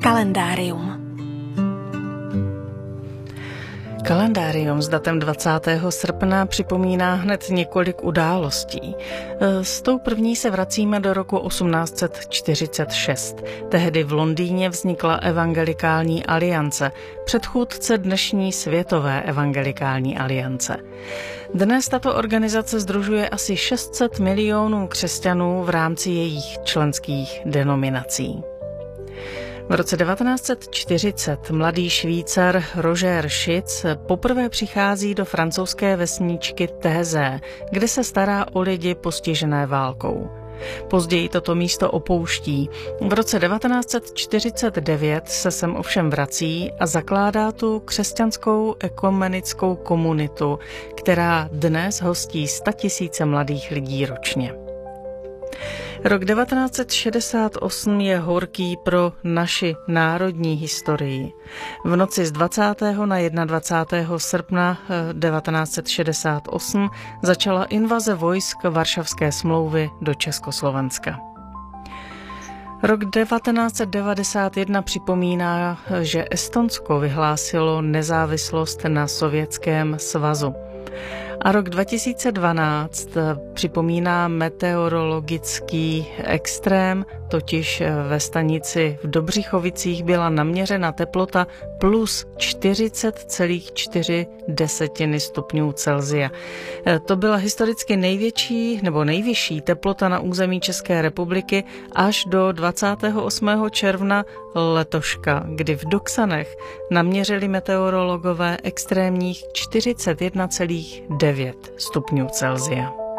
Kalendárium. Kalendárium s datem 20. srpna připomíná hned několik událostí. S tou první se vracíme do roku 1846. Tehdy v Londýně vznikla Evangelikální aliance, předchůdce dnešní Světové evangelikální aliance. Dnes tato organizace sdružuje asi 600 milionů křesťanů v rámci jejich členských denominací. V roce 1940 mladý Švýcar Roger Schitz poprvé přichází do francouzské vesničky Thésée, kde se stará o lidi postižené válkou. Později toto místo opouští. V roce 1949 se sem ovšem vrací a zakládá tu křesťanskou ekumenickou komunitu, která dnes hostí 100 000 mladých lidí ročně. Rok 1968 je horký pro naši národní historii. V noci z 20. na 21. srpna 1968 začala invaze vojsk Varšavské smlouvy do Československa. Rok 1991 připomíná, že Estonsko vyhlásilo nezávislost na Sovětském svazu. A rok 2012 připomíná meteorologický extrém, totiž ve stanici v Dobřichovicích byla naměřena teplota plus 40,4 stupňů Celsia. To byla historicky nejvyšší teplota na území České republiky až do 28. června letoška, kdy v Doksanech naměřili meteorologové extrémních 41,9 stupňů Celsia.